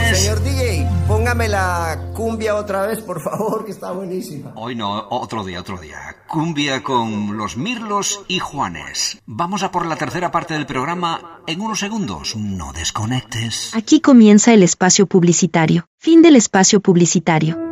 Juanes. Señor DJ, póngame la cumbia otra vez, por favor, que está buenísima. Hoy no, otro día. Cumbia con los Mirlos y Juanes. Vamos a por la tercera parte del programa en unos segundos. No desconectes. Aquí comienza el espacio publicitario. Fin del espacio publicitario.